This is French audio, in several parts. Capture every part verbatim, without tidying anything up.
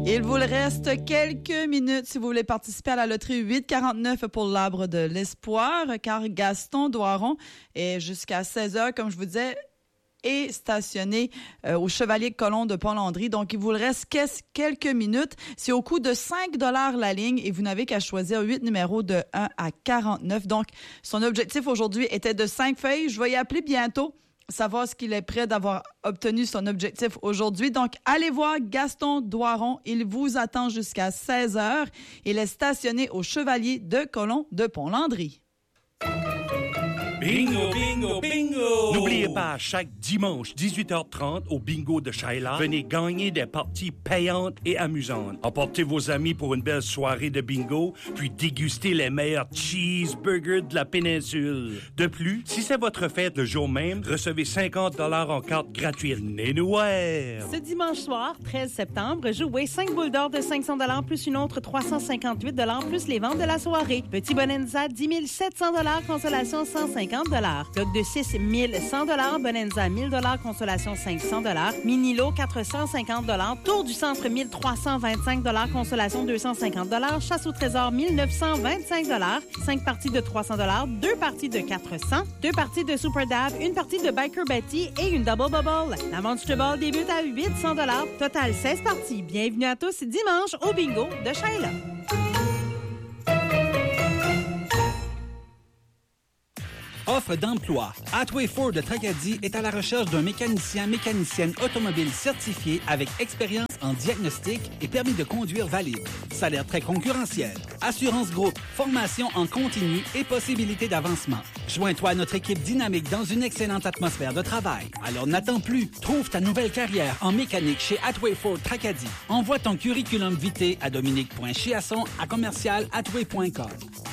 Il vous reste quelques minutes si vous voulez participer à la loterie huit quarante-neuf pour l'Arbre de l'Espoir, car Gaston Doiron est jusqu'à seize heures, comme je vous disais, est stationné euh, au Chevalier-Colomb de Pont-Landry. Donc, il vous reste quelques minutes. C'est au coût de cinq dollars la ligne et vous n'avez qu'à choisir huit numéros de un à quarante-neuf. Donc, son objectif aujourd'hui était de cinq feuilles. Je vais y appeler bientôt, savoir ce qu'il est prêt d'avoir obtenu son objectif aujourd'hui. Donc, allez voir Gaston Doiron. Il vous attend jusqu'à seize heures. Il est stationné au Chevalier de Colomb de Pont-Landry. Bingo, bingo, bingo! N'oubliez pas, chaque dimanche, dix-huit heures trente, au bingo de Shaila, venez gagner des parties payantes et amusantes. Emportez vos amis pour une belle soirée de bingo, puis dégustez les meilleurs cheeseburgers de la péninsule. De plus, si c'est votre fête le jour même, recevez cinquante dollars en carte gratuite. Nénouère! Ce dimanche soir, treize septembre, jouez cinq boules d'or de cinq cents dollars plus une autre trois cent cinquante-huit dollars plus les ventes de la soirée. Petit Bonanza, dix mille sept cents dollars, consolation cent cinquante dollars. Bloc de six, mille cent dollars. Bonanza, mille dollars. Consolation, cinq cents dollars. Mini-lot, quatre cent cinquante dollars. Tour du centre, mille trois cent vingt-cinq dollars. Consolation, deux cent cinquante dollars. Chasse au trésor, mille neuf cent vingt-cinq dollars. cinq parties de trois cents dollars. deux parties de quatre cents. deux parties de Super Dab. une partie de Biker Betty et une Double Bubble. La Monster Ball débute à huit cents dollars. Total, seize parties. Bienvenue à tous dimanche au bingo de Shaila. Offre d'emploi. Attway Ford de Tracadie est à la recherche d'un mécanicien, mécanicienne automobile certifié avec expérience en diagnostic et permis de conduire valide. Salaire très concurrentiel. Assurance groupe, formation en continu et possibilité d'avancement. Joins-toi à notre équipe dynamique dans une excellente atmosphère de travail. Alors n'attends plus. Trouve ta nouvelle carrière en mécanique chez Attway Ford Tracadie. Envoie ton curriculum vitae à dominique point chiasson à commercial attway point com.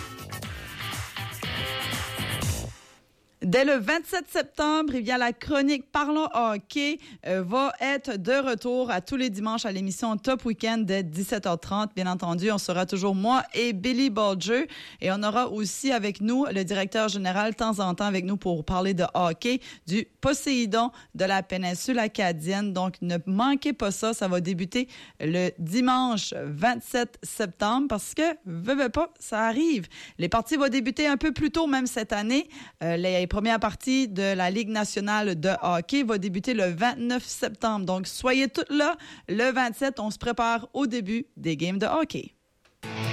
Dès le vingt-sept septembre, eh bien, la chronique Parlons hockey euh, va être de retour à tous les dimanches à l'émission Top Weekend dès dix-sept heures trente. Bien entendu, on sera toujours moi et Billy Bolger. Et on aura aussi avec nous le directeur général de temps en temps avec nous pour parler de hockey du Poséidon de la péninsule acadienne. Donc, ne manquez pas ça. Ça va débuter le dimanche vingt-sept septembre parce que, veux, veux pas, ça arrive. Les parties vont débuter un peu plus tôt même cette année. Euh, les première partie de la Ligue nationale de hockey va débuter le vingt-neuf septembre. Donc, soyez tous là. Le vingt-sept, on se prépare au début des games de hockey.